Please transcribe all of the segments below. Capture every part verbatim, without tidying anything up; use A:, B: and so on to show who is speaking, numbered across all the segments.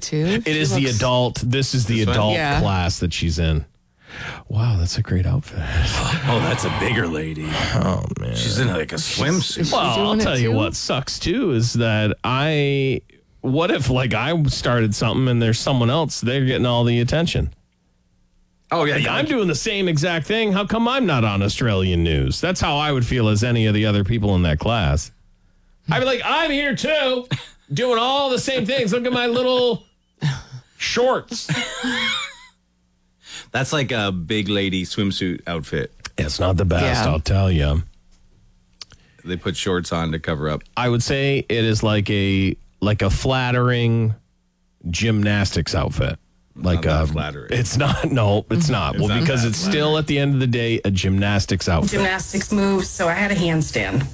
A: too.
B: It is the adult. This is the
C: This one?
B: adult
A: Yeah.
B: class that she's in. Wow, that's a great outfit.
C: Oh, that's a bigger lady.
B: Oh, man.
C: She's in like a swimsuit.
B: Well, I'll
A: doing it
B: tell you
A: too?
B: what sucks too is that I. What if like I started something and there's someone else, they're getting all the attention?
C: Oh, yeah,
B: Like,
C: yeah.
B: I'm doing the same exact thing. How come I'm not on Australian news? That's how I would feel as any of the other people in that class. I'd be like, I'm here too, doing all the same things. Look at my little shorts.
C: That's like a big lady swimsuit outfit.
B: It's not the best,
A: Yeah.
B: I'll tell you.
C: They put shorts on to cover up.
B: I would say it is like a like a flattering gymnastics outfit. Like
C: not
B: a
C: that flattering.
B: It's not. No, it's not. well,
C: not
B: because
C: that
B: it's still at the end of the day a gymnastics outfit.
D: Gymnastics moves, so I had a handstand.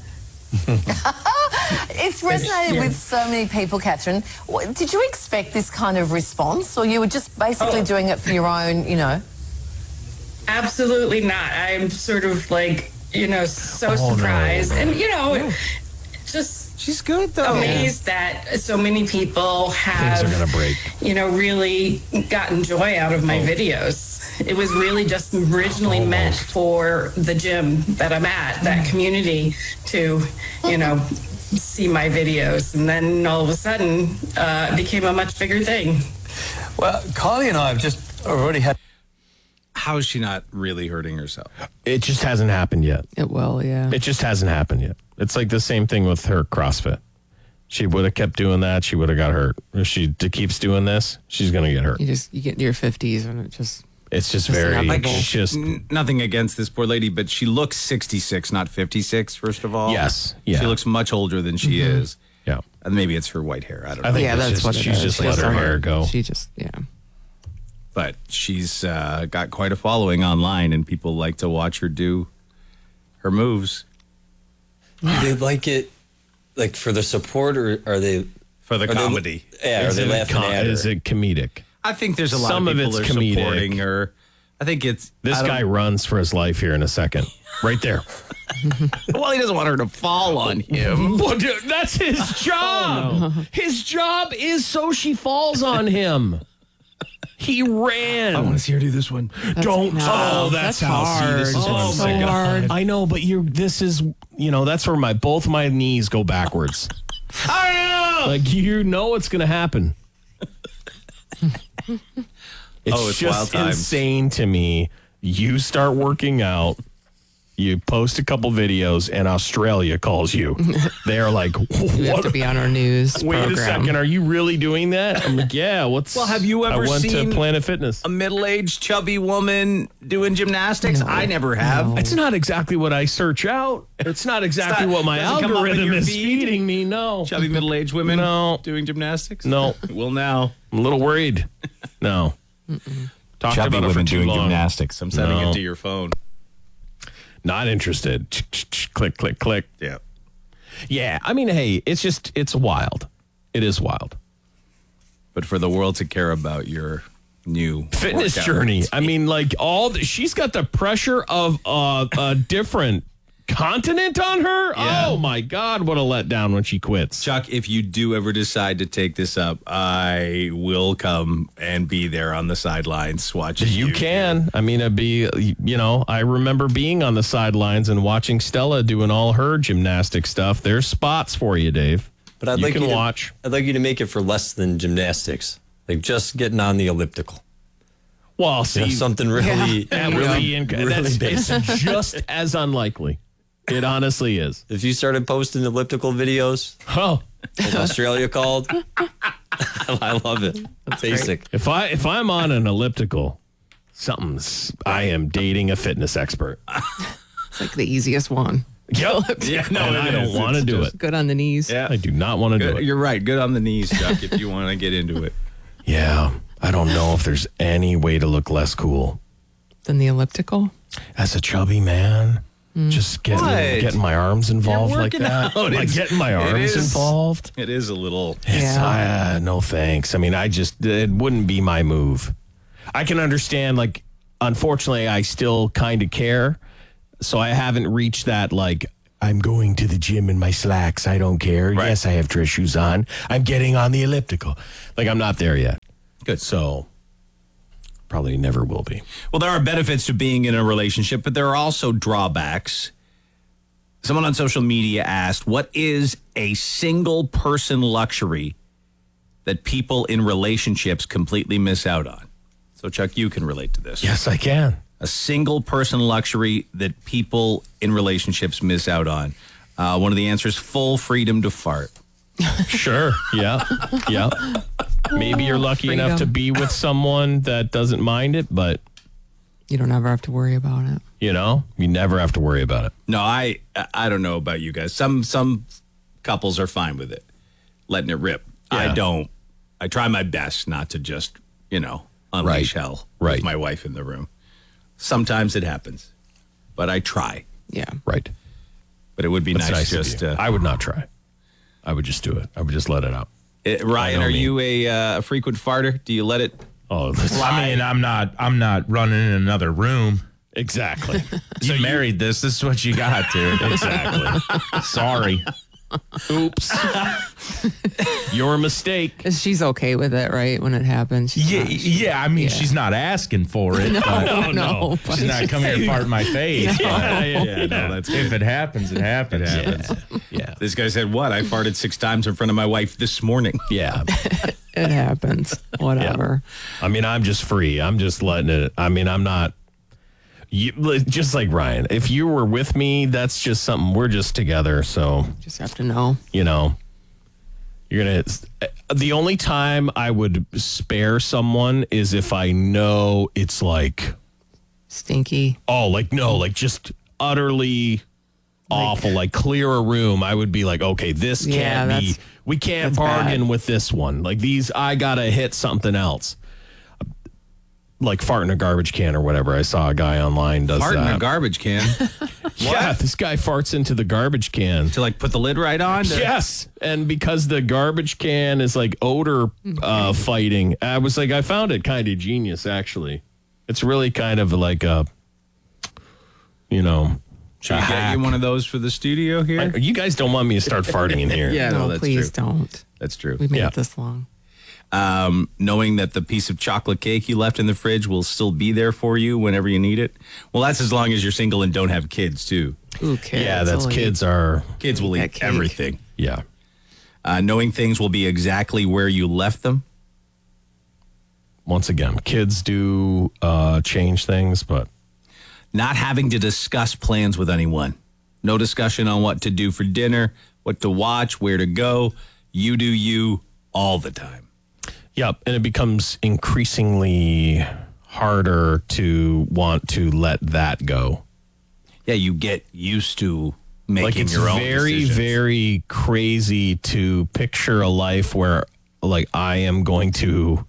E: It's resonated with so many people, Catherine. What- Did you expect this kind of response, or you were just basically
D: Oh.
E: doing it for your own, you know?
D: Absolutely not. I'm sort of like, you know, so
B: Oh, no.
D: surprised. And, you know, just
C: She's good, though.
D: amazed that so many people have,
B: Things are gonna break.
D: you know, really gotten joy out of my videos. It was really just originally meant for the gym that I'm at, that community, to, you know, see my videos. And then all of a sudden, uh, it became a much bigger thing.
F: Well, Carly and I have just already had.
C: How is she not really hurting herself?
B: It just hasn't happened yet.
A: It will, yeah.
B: It just hasn't happened yet. It's like the same thing with her CrossFit. She would have kept doing that. She would have got hurt. If she d- keeps doing this, she's going to get hurt.
A: You just you get into your fifties and it just
B: It's just
A: Just
B: very,
A: inevitable.
B: it's just,
C: N- nothing against this poor lady, but she looks sixty-six, not fifty-six, first of all.
B: Yes, yeah.
C: She looks much older than she is.
B: yeah.
C: And maybe it's her white hair. I don't know.
B: I think
A: yeah,
B: it's
A: that's
B: just,
A: what it
B: she's
A: is.
B: just
A: She
B: let
A: just
B: her
A: let
B: hair go.
A: She just yeah.
C: But she's uh, got quite a following online, and people like to watch her do her moves
F: They like it, like for the support, or are they?
C: for the
F: Are they-
C: comedy.
F: Yeah,
B: Is
F: are they
B: it, a
F: laughing
B: com-
F: at her?
B: is it comedic?
C: I think there's a lot
B: Some
C: of
B: of
C: people
B: it's
C: are
B: comedic.
C: supporting her. I think it's
B: This
C: I don't-
B: guy runs for his life here in a second. Right there.
C: Well, he doesn't want her to fall on him.
B: Well, dude, that's his job. His job is so she falls on him. He ran.
C: see her do this one.
B: Don't.
A: no,
B: oh, that's,
A: that's
B: how. See, this is
A: hard.
B: what I'm
A: That's so
B: saying.
A: hard.
B: I know, but you're. This is. You know, that's where my both my knees go backwards. Like you know, it's going to happen. It's,
C: Oh, it's wild
B: just
C: times.
B: insane to me. You start working out. You post a couple videos, and Australia calls you. They're like,
A: We have
B: "What?
A: to be on our news
B: Wait
A: program.
B: a second, are you really doing that?" I'm like, "Yeah." What's?
C: Well, have you ever
B: I went
C: seen
B: to Planet Fitness.
C: A middle-aged chubby woman doing gymnastics? I never have.
B: It's not exactly what I search out. It's not exactly
C: not-
B: what my
C: doesn't come up in
B: algorithm
C: your
B: is
C: feed?
B: feeding me. No,
C: Chubby middle-aged women
B: No.
C: doing gymnastics?
B: no,
C: Well, now.
B: I'm a little worried. No, talked
C: Chubby
B: about it for
C: women
B: too
C: doing
B: long.
C: gymnastics. I'm sending
B: No.
C: it to your phone.
B: Not interested. Click, click, click.
C: Yeah.
B: Yeah, I mean, hey, it's just it's wild. It is wild.
C: But for the world to care about your new
B: Fitness
C: workout
B: journey.
C: routine.
B: I mean, like all the, she's got the pressure of uh, a different continent on her.
C: Yeah.
B: Oh my God, what a letdown when she quits.
C: Chuck, if you do ever decide to take this up, I will come and be there on the sidelines watching you.
B: You can. I mean, it'd be, you know, I remember being on the sidelines and watching Stella doing all her gymnastic stuff. There's spots for you, Dave.
F: But I'd
B: you
F: like
B: can
F: you to,
B: watch.
F: I'd like you to make it for less than gymnastics, like just getting on the elliptical.
B: Well,
F: You
B: see,
F: know, something really,
B: that would be inc-
F: really
B: that's,
F: big.
B: it's just as unlikely. It honestly is.
F: If you started posting elliptical videos,
B: Oh,
F: like Australia called, I love it. That's basic.
B: if I if I'm on an elliptical, something's. I am dating a fitness expert.
A: It's like the easiest one.
B: Yep.
C: Yeah, no,
B: and
C: it
B: I don't
C: is.
B: want to
C: It's
B: do
C: just-
B: it.
A: Good on the knees.
C: Yeah.
B: I do not want to do
C: Good.
B: it.
C: You're right. Good on the knees, Chuck, if you want to get into it.
B: Yeah, I don't know if there's any way to look less cool
A: Then the elliptical.
B: as a chubby man. Just getting
C: What?
B: getting my arms involved like
C: working
B: that.
C: out.
B: Like
C: It's-
B: getting my
C: it
B: arms
C: is.
B: involved.
C: It is a little.
B: It's,
A: Yeah.
B: uh, no thanks. I mean, I just, it wouldn't be my move. I can understand, like, unfortunately, I still kind of care. So I haven't reached that, like, I'm going to the gym in my slacks. I don't care.
C: Right.
B: Yes, I have dress shoes on. I'm getting on the elliptical. Like, I'm not there yet.
C: Good.
B: So, probably never will be.
C: Well, there are benefits to being in a relationship, but there are also drawbacks. Someone on social media asked, what is a single person luxury that people in relationships completely miss out on? So, Chuck, you can relate to this.
B: Yes, I can.
C: A single person luxury that people in relationships miss out on. Uh, one of the answers, full freedom to fart.
B: Sure. Yeah. Yeah. Maybe you're lucky
A: Freedom.
B: enough to be with someone that doesn't mind it, but,
A: You don't ever have to worry about it.
B: you know, you never have to worry about it.
C: No, I I don't know about you guys. Some some couples are fine with it, letting it rip. I
B: Yeah.
C: don't. I try my best not to just, you know, unleash
B: Right.
C: hell
B: Right.
C: with my wife in the room. Sometimes it happens, but I try.
A: Yeah.
B: Right.
C: But it would be
B: That's
C: nice,
B: nice, of
C: just
B: you.
C: to.
B: I would not try. I would just do it. I would just let it out.
C: Eh, Ryan,
B: know
C: are
B: me.
C: you a, uh, a frequent farter? Do you let it?
B: Oh,
G: Well, I mean, I'm not. I'm not running in another room.
B: exactly.
G: You married this. This is what you got, dude.
B: Exactly.
G: Sorry.
B: Oops. Your mistake.
A: She's okay with it, right? When it happens. She's
G: Yeah,
A: not- she-
G: yeah. I mean,
A: yeah.
G: she's not asking for it.
A: No,
G: but
A: no, but
G: she's not come here to fart in my face.
B: Yeah, yeah,
C: Yeah, no, that's
G: If it happens, it happens.
B: Yeah.
C: This guy said, what? I farted six times in front of my wife this morning.
B: Yeah.
A: It happens. Whatever.
B: I mean, I'm just free. I'm just letting it. I mean, I'm not. You, like- just like Ryan, if you were with me, that's just something. We're just together. So,
A: Just have to know.
B: you know, you're going to. The only time I would spare someone is if I know it's like,
A: Stinky.
B: oh, like, no, like just utterly awful, like clear a room. I would be like, okay, this
A: Yeah,
B: can't be.
A: that's-
B: We can't
A: that's
B: bargain
A: bad.
B: with this one. Like these, I got to hit something else. Like fart in a garbage can or whatever. I saw a guy online does
C: Fart in
B: that.
C: a garbage can
B: Yeah, this guy farts into the garbage can.
C: to like put the lid right on. to-
B: Yes, and because the garbage can is like odor uh, fighting, I was like, I found it kind of genius. Actually, it's really kind of like a, you know,
C: Should
B: a
C: we get
B: hack.
C: you one of those for the studio here?
B: You guys don't want me to start farting in here.
C: Yeah,
A: No,
C: no, that's
A: please
C: true.
A: don't.
C: That's true.
A: We made
B: Yeah.
A: it this long.
C: Um, knowing that the piece of chocolate cake you left in the fridge will still be there for you whenever you need it. Well, that's as long as you're single and don't have kids, too.
A: Ooh, kids.
B: Yeah, that's
A: I'll eat.
B: kids are.
C: Kids will
A: That
C: eat
A: cake.
C: everything.
B: Yeah.
C: Uh, knowing things will be exactly where you left them.
B: Once again, kids do uh, change things, but
C: Not having to discuss plans with anyone. No discussion on what to do for dinner, what to watch, where to go. You do you all the time.
B: yep, and it becomes increasingly harder to want to let that go.
C: Yeah, you get used to making
B: Like it's
C: your own
B: very,
C: decisions.
B: very crazy to picture a life where, like, I am going to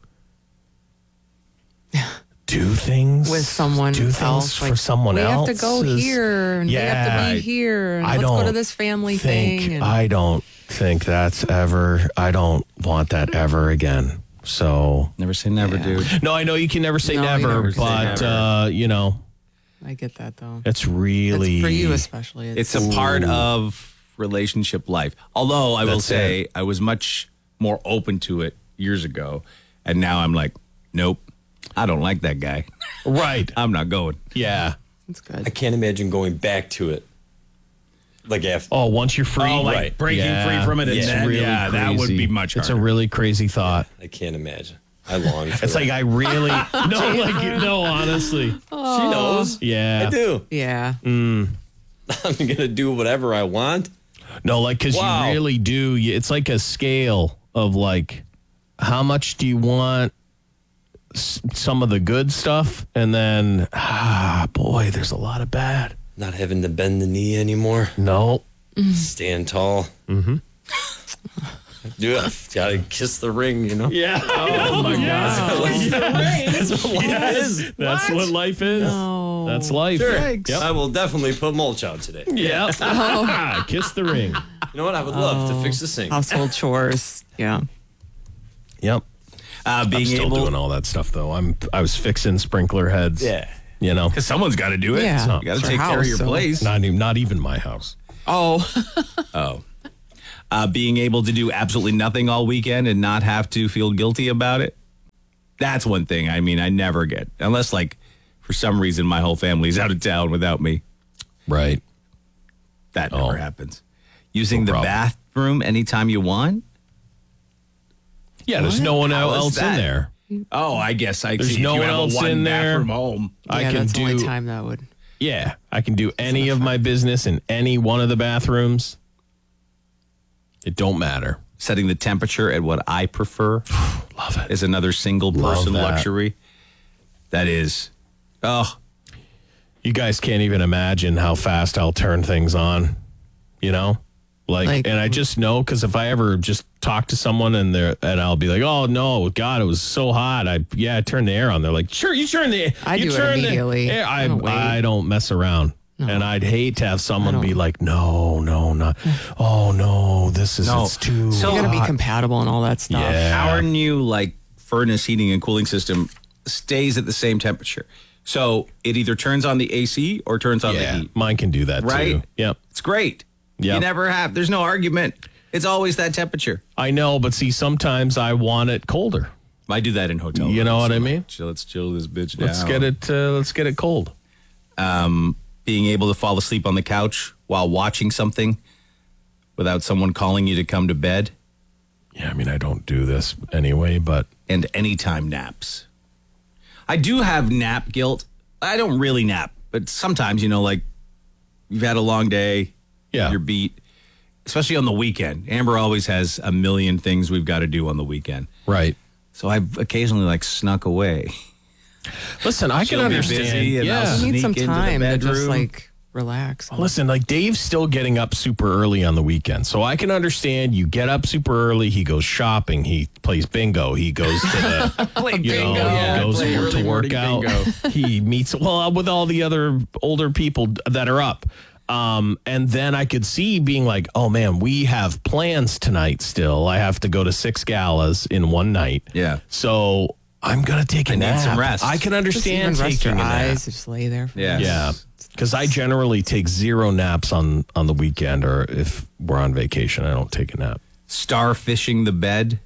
B: do things
A: With someone
B: do things
A: else.
B: for
A: like,
B: someone
A: we
B: else.
A: have to go
B: is-
A: here. And we have to
B: Yeah,
A: be here. And
B: I
A: let's
B: don't
A: go to this family
B: think,
A: thing. And
B: I don't think that's ever. I don't want that ever again. So
C: Never say never,
A: Yeah.
C: dude.
B: no, I know you can never say
A: No, you
B: never,
A: never say
B: but
C: never.
B: uh, you know,
A: I get that, though.
B: it's really
A: It's for you, especially.
C: It's a part of relationship life. Although I will
B: That's
C: say I was much more open to it years ago. And now I'm like, nope, I don't like that guy.
B: right.
C: I'm not going.
B: Yeah.
A: It's good.
F: I can't imagine going back to it. Like after.
B: Oh, once you're free,
C: Oh, like
F: Right.
C: breaking
B: Yeah.
C: free from it. And
B: It's
C: then,
B: really
C: yeah, that would
B: crazy.
C: be much harder.
B: It's a really crazy thought.
F: I can't imagine. I long for
B: It's
F: that.
B: like I really no, like no, honestly,
F: she knows.
B: yeah,
F: I do.
A: Yeah.
F: I'm gonna do whatever I want.
B: no, like because
F: Wow.
B: you really do. you- It's like a scale of like, how much do you want s- some of the good stuff, and then ah, boy, there's a lot of bad.
F: Not having to bend the knee anymore.
B: No,
F: Stand tall. Mm-hmm. Do it. Gotta kiss the ring, you know?
B: yeah, oh my god,
F: That's what life is.
B: that's what life is.
A: No.
B: That's life.
F: Sure.
B: Yep.
F: I will definitely put mulch out today. You
B: Yeah, kiss the ring.
F: know what? I would love to fix the sink.
A: Household chores. Yeah.
B: Yep.
C: uh, being
B: I'm still
C: able
B: doing all that stuff though. I'm I was fixing sprinkler heads.
F: Yeah.
B: You know,
C: because someo's got to do it.
A: Yeah.
C: So you got to
A: It's
C: take
A: your
C: care of
A: house,
C: your
A: so-
C: place.
B: not even not even my house.
A: Oh,
C: Oh. Uh, being able to do absolutely nothing all weekend and not have to feel guilty about it. That's one thing. I mean, I never get. Unless, like, for some reason, my whole family's out of town without me.
B: Right.
C: That
B: Oh.
C: never happens. Using
B: No
C: the
B: problem.
C: bathroom anytime you want?
B: Yeah, there's no one
C: How is
B: else in
C: that?
B: there.
C: Oh, I guess I
B: There's
C: see.
B: no
C: if you
B: one
C: have a
B: else
C: one
B: in there.
C: bathroom home.
B: I
A: yeah,
B: can
A: that's
B: do.
A: the only time that would.
B: Yeah, I can do any of my business in any one of the bathrooms. It don't matter.
C: Setting the temperature at what I prefer
B: Love it.
C: is another single
B: Love
C: person
B: that.
C: luxury. That is, oh,
B: You guys can't even imagine how fast I'll turn things on. You know, like,
A: Like-
B: and I just know because if I ever just talk to someone and they're and I'll be like, oh no, God, it was so hot. I yeah, I turned the air on. They're like, sure, you turn the.
A: I
B: you
A: do it
B: turn the
A: immediately.
B: air." I
A: I don't wait.
B: I don't mess around. And I'd hate to have someone be like, no, no, not. Oh no, this is
C: No.
B: it's too.
C: So-
A: You got to be
C: hot.
A: compatible and all that stuff.
B: Yeah.
C: our new like furnace heating and cooling system stays at the same temperature. So it either turns on the A C or turns on the
B: yeah,
C: heat.
B: mine can do that
C: Right?
B: too. Yep.
C: It's great.
B: Yep.
C: You never have. There's no argument. It's always that temperature.
B: I know, but see, sometimes I want it colder.
C: I do that in hotel
B: You know
C: rooms.
B: what I
C: I'm
B: mean?
C: like, chill, let's chill this bitch down.
B: Let's get it. Uh, let's get it cold.
C: Being able to fall asleep on the couch while watching something without someone calling you to come to bed,
B: Yeah, I mean, I don't do this anyway, but
C: and anytime naps. I do have nap guilt. I don't really nap, but sometimes, you know, like you've had a long day,
B: yeah,
C: you're beat, especially on the weekend. Amber always has a million things we've got to do on the weekend.
B: right.
C: So I've occasionally like snuck away.
B: Listen, I can
C: She'll be
B: understand.
C: busy and
B: yeah.
C: I'll
A: You need
C: Sneak
A: some
C: into the
A: time to just
C: bedroom.
A: like relax.
B: Listen, like Dave's still getting up super early on the weekend. So I can understand you get up super early, he goes shopping, he plays bingo, he goes to the you know,
C: Yeah,
B: he goes
C: play
B: to
C: early
B: work
C: morning
B: out.
C: bingo.
B: He meets well with all the other older people that are up. Um, and then I could see being like, oh man, we have plans tonight still. I have to go to six galas in one night.
C: Yeah.
B: So I'm gonna take a
C: I need
B: nap.
C: some rest.
B: I can
A: Just
B: understand
A: even rest your
B: taking a nap.
A: eyes, just lay there. For
C: Yeah.
B: Yeah, because I generally take zero naps on on the weekend, or if we're on vacation, I don't take a nap.
C: Starfishing the bed.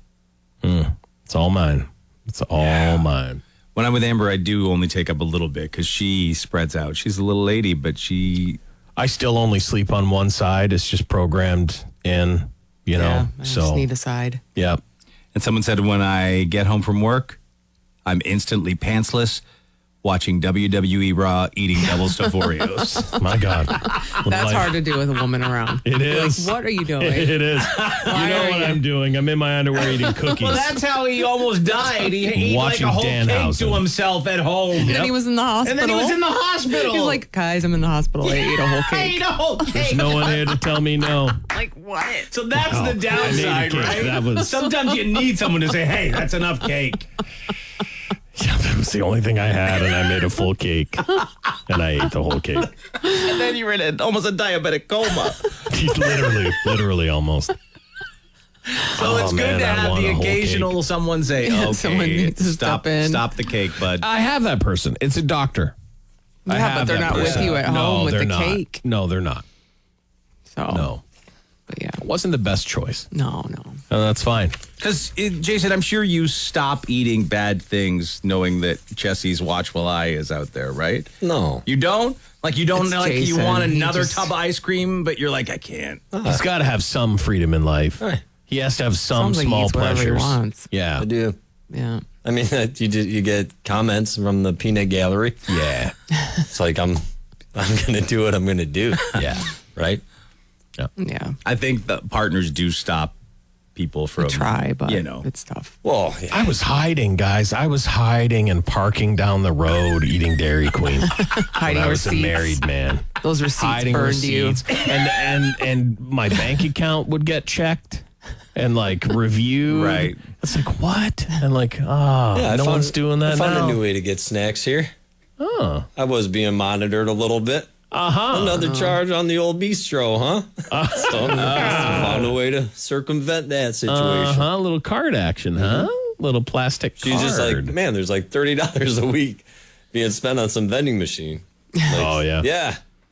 B: It's all mine. It's all mine.
C: When I'm with Amber, I do only take up a little bit because she spreads out. She's a little lady, but she
B: I still only sleep on one side. It's just programmed in, you know.
A: Yeah, I
B: so
A: just need a side.
B: yeah.
C: And someone said when I get home from work, I'm instantly pantsless, watching W W E Raw, eating double stuffed Oreos.
B: My God,
A: That's
B: Like,
A: hard to do with a woman around.
B: It is.
A: Like, what are you doing?
B: It is. You know
A: are
B: what
A: you-
B: I'm doing? I'm in my underwear eating cookies.
C: how he almost died. He ate
B: Watching Danhausen.
C: himself at home.
A: And then he was in the hospital.
C: the hospital.
A: He's like, guys, I'm in the hospital. I ate a whole cake.
C: a whole
B: There's no one here to tell me no.
A: Like, what?
C: So that's
B: Wow.
C: the
B: I made a
C: downside,
B: cake.
C: right?
B: That was-
C: Sometimes you need someone to say, hey, that's enough cake.
B: Yeah, that was the only thing I had, and I made a full cake, and I ate the whole cake.
C: And then you're in a, almost a diabetic coma.
B: literally, literally, almost.
C: So it's
B: Oh,
C: good
B: man,
C: to
B: I
C: have
B: want
C: the
B: a whole
C: occasional
B: cake.
C: someone say,
A: Yeah,
C: okay,
A: someone needs to
C: stop,
A: step in.
C: stop the cake, bud.
B: I have that person. It's a doctor. I
A: Yeah,
B: have
A: but they're
B: that
A: not with
B: person.
A: you at
B: no,
A: home with
B: they're
A: the
B: not.
A: cake.
B: No, they're not.
A: So,
B: No,
A: but yeah,
B: it wasn't the best choice.
A: no, no.
B: And that's fine.
C: Because, Jason, I'm sure you stop eating bad things knowing that Jesse's watchful eye is out there, right?
F: No.
C: You don't? Like, you don't
A: It's
C: like you
A: Jason.
C: want
A: He
C: another
A: just-
C: tub of ice cream, but you're like, I can't.
B: He's got to have some freedom in life.
F: Right.
B: He has to have some
A: Sounds like he
B: small
A: eats whatever he
B: pleasures.
A: wants.
B: Yeah.
F: I do.
A: Yeah.
F: I mean, you do, you get comments from the peanut gallery.
B: Yeah.
F: It's like I'm I'm gonna do what I'm gonna do.
B: Yeah.
F: Right.
A: Yeah.
C: I think the partners do stop people from,
A: Try, but
C: you know.
A: it's tough.
F: Well, yeah.
B: I was hiding, guys. I was hiding and parking down the road eating Dairy Queen.
A: Hiding
B: when I was a
A: receipts.
B: married man.
A: Those receipts
B: Hiding
A: burned
B: receipts. And and and my bank account would get checked and like reviewed.
C: Right.
B: It's like what? And like, oh,
F: Yeah, I
B: no
F: found-
B: one's doing that
F: I found
B: now.
F: a new way to get snacks here. Oh. I was being monitored a little bit.
B: Uh-huh.
F: Another charge on the old bistro, huh? So I found a way to circumvent that situation.
B: Uh-huh. Little card action, huh? Little plastic
F: She's
B: card.
F: just like, man, there's like thirty dollars a week being spent on some vending machine. Like,
B: oh, yeah.
F: Yeah.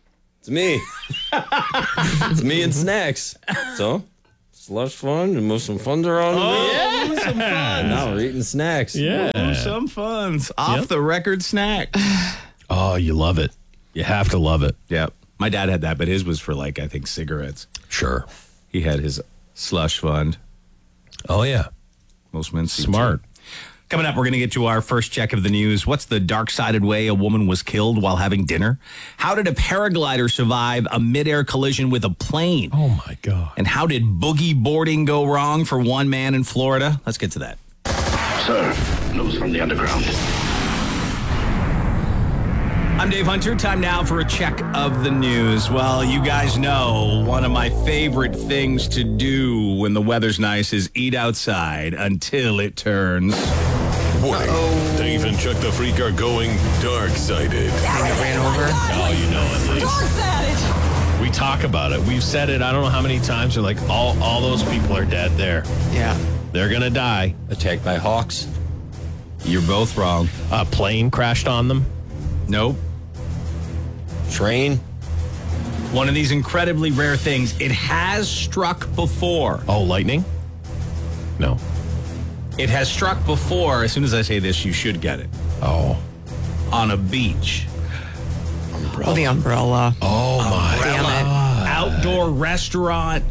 F: It's me. It's me and snacks. So, slush fund and move some funds around.
C: Oh, yeah. Some fun.
F: Now we're eating snacks.
B: Yeah.
C: Ooh, some funds. Off
B: Yep.
C: the record snack.
B: Oh, you love it. You have to love it.
C: Yep. My dad had that, but his was for like, I think, cigarettes.
B: Sure.
C: He had his slush fund.
B: Oh, yeah.
C: Most men see
B: Smart.
C: too. Coming up, we're going to get to our first check of the news. What's the dark-sided way a woman was killed while having dinner? How did a paraglider survive a midair collision with a plane?
B: Oh, my God.
C: And how did boogie boarding go wrong for one man in Florida? Let's get to that.
H: Sir, news from the underground.
C: I'm Dave Hunter. Time now for a check of the news. Well, you guys know one of my favorite things to do when the weather's nice is eat outside until it turns.
I: Warning. Dave and Chuck the Freak are going dark-sided.
A: I ran over.
B: Oh, you know it, Lise. We talk about it. We've said it I don't know how many times. We're like, all, all those people are dead there.
A: Yeah.
B: They're going to die.
F: Attacked by hawks.
C: You're both wrong.
B: A plane crashed on them.
C: Nope.
F: Train.
C: One of these incredibly rare things. It has struck before.
B: Oh, lightning? No.
C: It has struck before. As soon as I say this, you should get it.
B: Oh.
C: On a beach.
A: Oh, the umbrella.
B: Oh, my
A: Damn it.
C: Outdoor restaurant.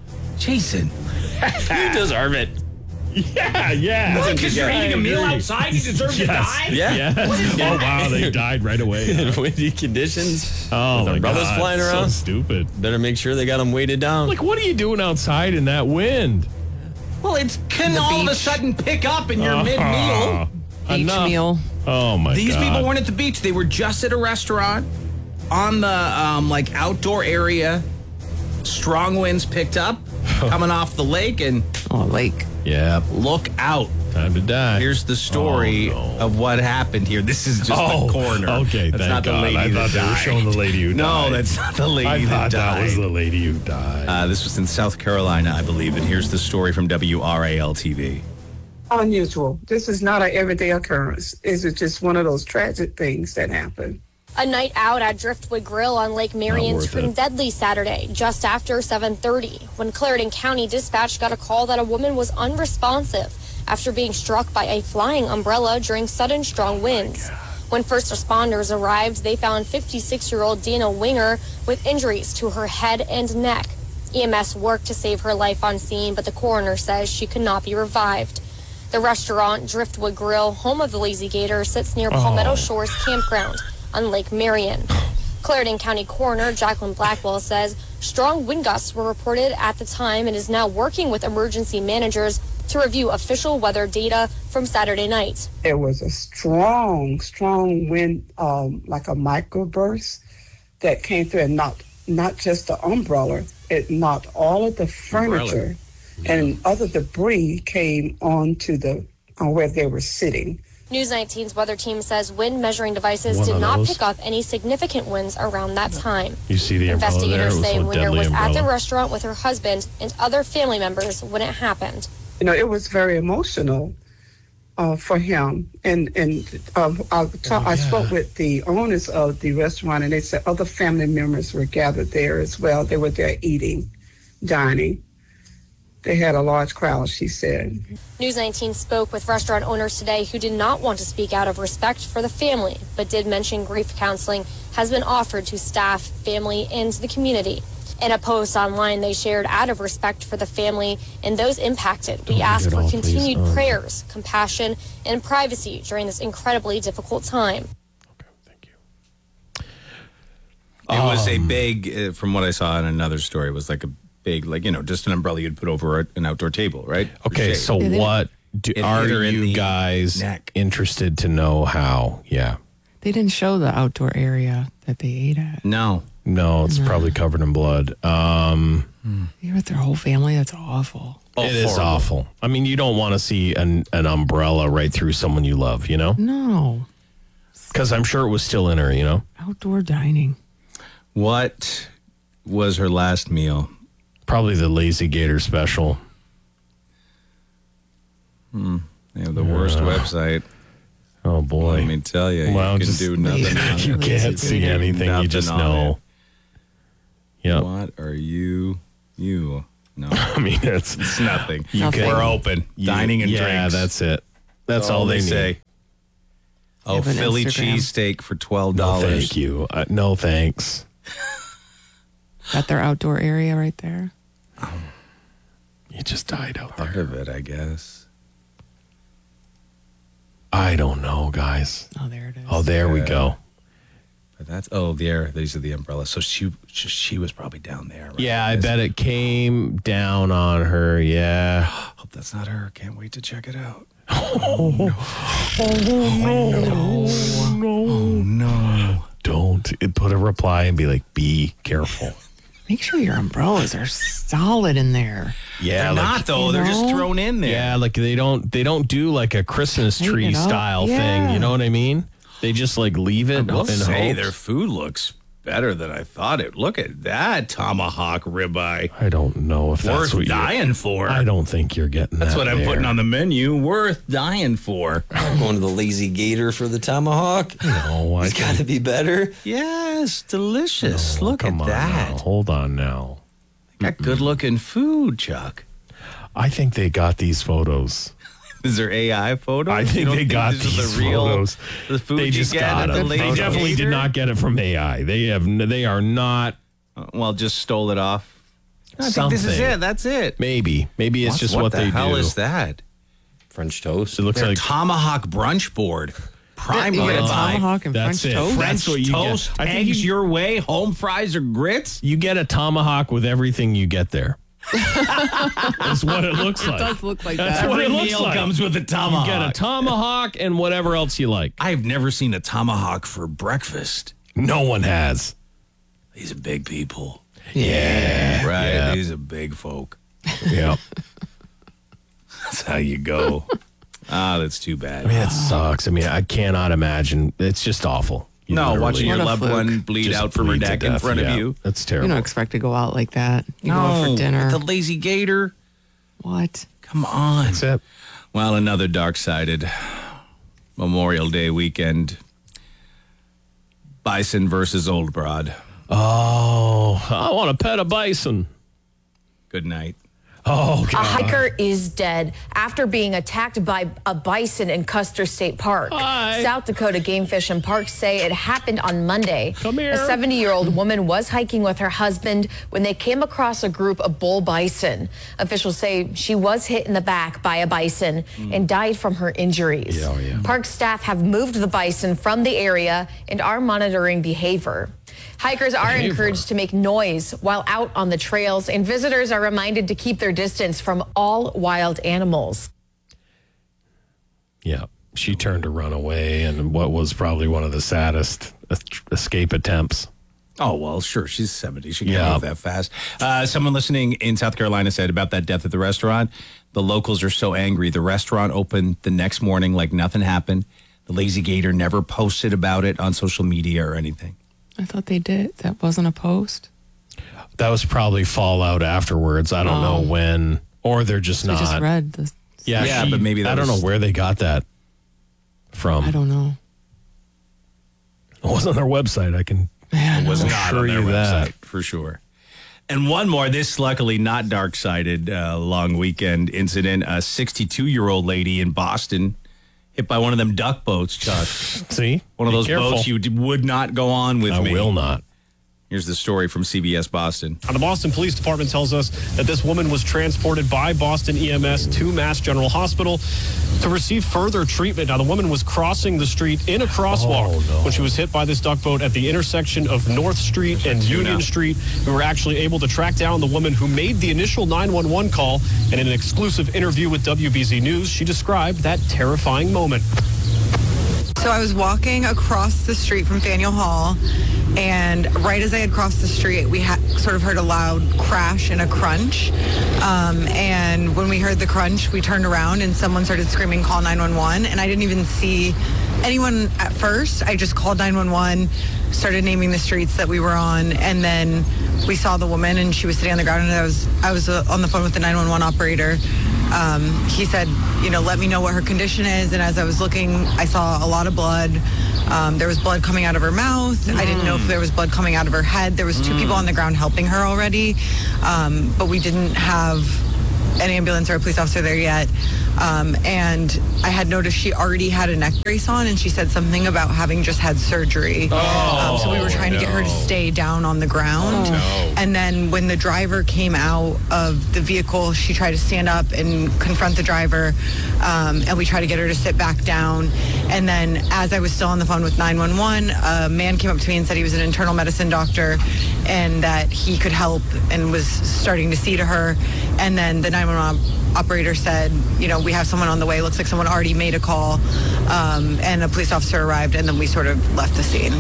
C: Jason.
F: You deserve it.
B: Yeah, yeah.
C: Because you're eating a meal outside, you deserve to die?
F: Yeah.
B: Oh, wow. They died right away.
F: In windy conditions.
B: Oh, my
F: umbrellas
B: God.
F: flying around.
B: So stupid.
F: Better make sure they got them weighted down.
B: Like, what are you doing outside in that wind?
C: Well, it can all of a
A: beach.
C: sudden pick up in your
B: Oh,
C: mid-meal.
A: Beach
B: enough.
A: meal.
B: Oh, my
C: These
B: God.
C: people weren't at the beach. They were just at a restaurant on the um, like outdoor area. Strong winds picked up coming off the lake, and
A: Oh, lake.
B: Yeah.
C: look out.
B: Time to die.
C: Here's the story
B: Oh, no.
C: of what happened here. This is just
B: Oh,
C: the coroner.
B: okay,
C: That's
B: thank
C: not the
B: God.
C: lady
B: I
C: that
B: thought they were
C: died.
B: showing the lady who
C: No,
B: died.
C: that's not the lady
B: I
C: that
B: thought
C: died.
B: that was the lady who died.
C: Uh, this was in South Carolina, I believe, and here's the story from W R A L T V.
J: Unusual. This is not an everyday occurrence. This is just one of those tragic things that happen.
K: A night out at Driftwood Grill on Lake Marion
B: worth
K: turned
B: it.
K: deadly Saturday, just after seven thirty, when Clarendon County Dispatch got a call that a woman was unresponsive after being struck by a flying umbrella during sudden strong winds. When first responders arrived, they found fifty-six-year-old Dana Winger with injuries to her head and neck. E M S worked to save her life on scene, but the coroner says she could not be revived. The restaurant, Driftwood Grill, home of the Lazy Gator, sits near Palmetto Shores Campground on Lake Marion. Clarendon County Coroner Jacqueline Blackwell says strong wind gusts were reported at the time and is now working with emergency managers to review official weather data from Saturday night.
J: There was a strong, strong wind, um, like a microburst that came through and knocked not just the umbrella, it knocked all of the furniture and other debris came onto the on where they were sitting.
K: News nineteen's weather team says wind measuring devices
B: One
K: did
B: of
K: not
B: those.
K: pick up any significant winds around that time.
B: You see the umbrella there? It
K: Investigators
B: was
K: say
B: a
K: Winger
B: deadly
K: was at the
B: umbrella.
K: restaurant with her husband and other family members when it happened.
J: You know, it was very emotional uh, for him. And and um, I, ta- I spoke with the owners of the restaurant, and they said other family members were gathered there as well. They were there eating, dining. They had a large crowd, she said.
K: News nineteen spoke with restaurant owners today who did not want to speak out of respect for the family, but did mention grief counseling has been offered to staff, family, and the community. In a post online they shared, out of respect for the family and those impacted, we
B: Don't
K: ask
B: get
K: for
B: all,
K: continued
B: please. Oh.
K: prayers, compassion, and privacy during this incredibly difficult time.
B: Thank you.
C: It was a big, uh, from what I saw in another story, it was like a big, like, you know, just an umbrella you'd put over a- an outdoor table, right? For
B: Okay,
C: shade.
B: so
A: Yeah, they-
B: what do,
C: It
B: are
C: hit her in
B: you
C: the
B: guys
C: neck.
B: interested to know how? Yeah.
A: They didn't show the outdoor area that they ate at.
C: No.
B: No, it's probably covered in blood. Um,
A: You're with their whole family. That's awful.
C: Oh,
B: it is
C: horrible.
B: awful. I mean, you don't want to see an, an umbrella right through someone you love, you know?
A: No.
B: Because I'm sure it was still in her, you know?
A: Outdoor dining.
C: What was her last meal?
B: Probably the Lazy Gator special.
C: They have the worst website.
B: Oh, boy.
C: Let me tell you,
B: Well,
C: you can
B: just-
C: do nothing on
B: you
C: it.
B: can't see anything. You
C: Nothing
B: just
C: on
B: know. Yeah.
C: What are you? You. No.
B: I mean, it's,
C: it's nothing.
B: You
C: We're
B: can-
C: open.
B: you-
C: Dining and
B: yeah,
C: drinks.
B: that's it. That's
C: all
B: all they,
C: say.
B: need.
C: Oh,
A: have an
C: Philly
A: Instagram.
C: cheesesteak for twelve
B: No,
C: dollars.
B: thank you. Uh, no, thanks.
A: At their outdoor area right there.
B: You just died out
C: Part
B: there.
C: of it, I guess.
B: I don't know, guys.
A: Oh, there it is.
B: Oh, there we
C: Yeah.
B: go.
C: But that's oh, there. These are the umbrellas. So she, she, she was probably down there. Right?
B: Yeah, I bet it came down on her. Yeah.
C: Hope that's not her. Can't wait to check it out.
B: Oh, no. Oh, no.
C: Oh no!
B: Don't put a reply and be like, be careful.
A: Make sure your umbrellas are solid in there.
B: Yeah,
C: They're
B: like,
C: not though.
A: you
C: They're just
A: know?
C: thrown in there.
B: Yeah, like they don't they don't do like a Christmas
A: Tighten
B: tree
A: it up.
B: style
A: Yeah.
B: thing. You know what I mean? They just like leave it
C: I will
B: in
C: say
B: hopes.
C: their food looks better than I thought it. Look at that tomahawk ribeye.
B: I don't know if that's
C: Worth
B: what you-
C: dying for.
B: I don't think you're getting
C: That's
B: that
C: what I'm
B: there.
C: putting on the menu. Worth dying for.
F: Going to the Lazy Gator for the tomahawk.
B: No, I
F: It's got to be better.
C: Yes, delicious.
B: No,
C: Look
B: come
C: at
B: on
C: that.
B: now. Hold on now.
C: Got good looking food, Chuck.
B: I think they got these photos.
C: Is there A I photos?
B: I
C: You
B: think
C: don't
B: they got
C: this is
B: these
C: the real,
B: photos.
C: The food
B: They
C: you
B: just
C: get
B: got
C: at the
B: them. They
C: Lazy
B: definitely did
C: Gator?
B: not get it from A I. They have. n- They are not.
C: Uh, Well, just stole it off. I think
B: something.
C: this is it. That's it.
B: Maybe. Maybe it's
C: What's-
B: just what,
C: the
B: they
C: hell
B: do.
C: is that?
F: French toast.
B: It looks
C: Their
B: like
C: tomahawk brunch board. Prime
A: You get a
C: ribeye.
A: tomahawk and
B: That's
A: French
B: it.
A: toast.
C: French
B: That's what you get.
C: toast,
B: I think
C: eggs
B: you-
C: your way, home fries or grits.
B: you get a tomahawk with everything you get there. That's what it looks like.
A: It does look like
B: That's
A: that.
B: what
C: Every
B: it looks
C: meal
B: like.
C: comes with a tomahawk.
B: You get a tomahawk and whatever else you like.
C: I've never seen a tomahawk for breakfast.
B: No one has.
C: These are big people.
B: Yeah.
C: Right.
B: Yeah.
C: These are big folk.
B: Yeah.
C: That's how you go. Ah, that's too bad.
B: I mean, it sucks. I mean, I cannot imagine. It's just awful. You
C: no,
B: literally
C: watching your
A: What a
C: loved
A: fluke.
C: one bleed
B: just
C: out from her
B: bleed to
C: neck in
B: death.
C: front
B: Yeah.
C: of you.
B: That's
A: You
B: terrible.
A: don't expect to go out like that. You go out for dinner.
C: The Lazy Gator.
A: What?
C: Come on.
B: That's it.
C: Well, another dark-sided Memorial Day weekend. Bison versus Old Broad.
B: Oh, I want to pet a bison.
C: Good night.
B: Oh,
L: A
B: God.
L: hiker is dead after being attacked by a bison in Custer State Park.
B: Hi.
L: South Dakota Game Fish and Parks say it happened on Monday.
B: Come here.
L: A seventy-year-old woman was hiking with her husband when they came across a group of bull bison. Officials say she was hit in the back by a bison and died from her injuries.
B: Yeah, oh, yeah.
L: Park staff have moved the bison from the area and are monitoring behavior. Hikers are
B: Behavior.
L: encouraged to make noise while out on the trails, and visitors are reminded to keep their distance from all wild animals.
B: Yeah. She turned to run away in what was probably one of the saddest es- escape attempts.
C: Oh, well, sure. She's seventy. She can't
B: Yeah.
C: move that fast. Uh, someone listening in South Carolina said about that death at the restaurant, the locals are so angry. The restaurant opened the next morning like nothing happened. The Lazy Gator never posted about it on social media or anything.
A: I thought they did. That wasn't a post.
B: That was probably fallout afterwards. I don't know
A: Oh.
B: when, or they're just
A: We
B: not.
A: just read this.
B: Yeah,
C: Yeah,
B: she-
C: but maybe that
B: I don't
C: was-
B: know where they got that from.
A: I don't know.
B: It wasn't on their website. I can.
C: It was
B: I'll
C: not
B: assure
C: on their
B: you
C: website,
B: that.
C: for sure. And one more, this luckily not dark-sided uh, long weekend incident. A sixty-two-year-old lady in Boston hit by one of them duck boats, Chuck.
B: See?
C: One of
B: Be
C: those
B: careful.
C: boats you d- would not go on with
B: I
C: me.
B: will not.
C: Here's the story from C B S Boston.
M: The Boston Police Department tells us that this woman was transported by Boston E M S to Mass General Hospital to receive further treatment. Now, the woman was crossing the street in a crosswalk
B: Oh, no.
M: when she was hit by this duck boat at the intersection of North Street and Union Street. We were actually able to track down the woman who made the initial nine one one call, and in an exclusive interview with W B Z News, she described that terrifying moment.
N: So I was walking across the street from Faneuil Hall, and right as I had crossed the street, we ha- sort of heard a loud crash and a crunch. Um, and when we heard the crunch, we turned around and someone started screaming, "Call nine one one," and I didn't even see anyone at first. I just called nine one one, started naming the streets that we were on, and then we saw the woman, and she was sitting on the ground, and I was I was uh, on the phone with the nine one one operator. Um, he said, you know, let me know what her condition is. And as I was looking, I saw a lot of blood. Um, there was blood coming out of her mouth. Mm. I didn't know if there was blood coming out of her head. There was two mm. people on the ground helping her already, um, but we didn't have an ambulance or a police officer there yet. Um, and I had noticed she already had a neck brace on, and she said something about having just had surgery.
B: Oh,
N: um, so we were trying
B: no.
N: to get her to stay down on the ground.
B: Oh, no.
N: And then when the driver came out of the vehicle, she tried to stand up and confront the driver, um, and we tried to get her to sit back down. And then as I was still on the phone with nine one one, a man came up to me and said he was an internal medicine doctor and that he could help, and was starting to see to her. And then the nine one one operator said, you know, we have someone on the way. Looks like someone already made a call. Um, and a police officer arrived, and then we sort of left the scene.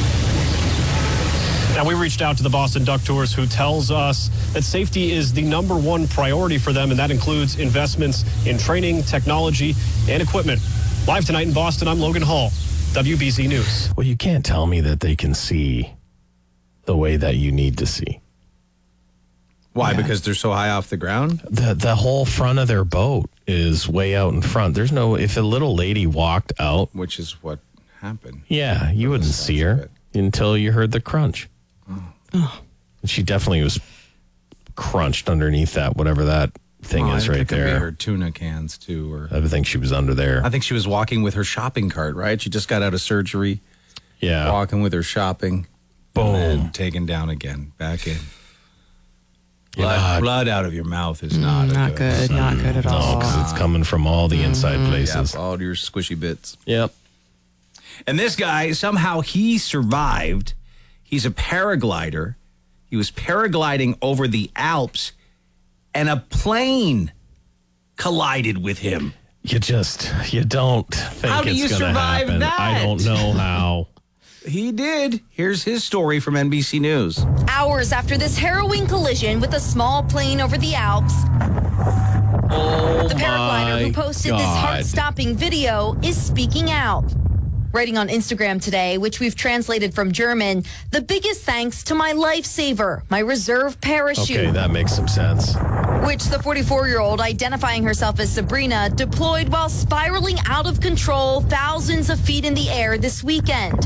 M: Now, we reached out to the Boston Duck Tours, who tells us that safety is the number one priority for them, and that includes investments in training, technology, and equipment. Live tonight in Boston, I'm Logan Hall, W B Z News.
B: Well, you can't tell me that they can see the way that you need to see.
C: Why?
B: Yeah.
C: Because they're so high off the ground?
B: The the whole front of their boat is way out in front. There's no, if a little lady walked out.
C: Which is what happened.
B: Yeah, you wouldn't see her until you heard the crunch.
C: Oh.
A: Oh.
B: She definitely was crunched underneath that, whatever that thing
C: Oh,
B: is
C: I
B: right
C: think it could be
B: there.
C: her tuna cans, too. Or
B: I think she was under there.
C: I think she was walking with her shopping cart, right? She just got out of surgery.
B: Yeah.
C: Walking with her shopping.
B: Boom.
C: And then taken down again. Back in. Blood,
B: Yeah.
C: blood out of your mouth is not
A: Mm,
C: a
A: not good, not good at all.
B: No, because it's coming from all the inside places.
C: Yep, all your squishy bits.
B: Yep.
C: And this guy, somehow he survived. He's a paraglider. He was paragliding over the Alps, and a plane collided with him.
B: You just, you don't think
C: How do
B: it's
C: you
B: going to
C: survive
B: happen.
C: that?
B: I don't know how.
C: He did. Here's his story from N B C News.
O: Hours after this harrowing collision with a small plane over the Alps,
B: Oh
O: the paraglider who posted this heart-stopping video is speaking out. Writing on Instagram today, which we've translated from German, the biggest thanks to my lifesaver, my reserve parachute.
B: Okay, that makes some sense.
O: Which the forty-four-year-old, identifying herself as Sabrina, deployed while spiraling out of control thousands of feet in the air this weekend.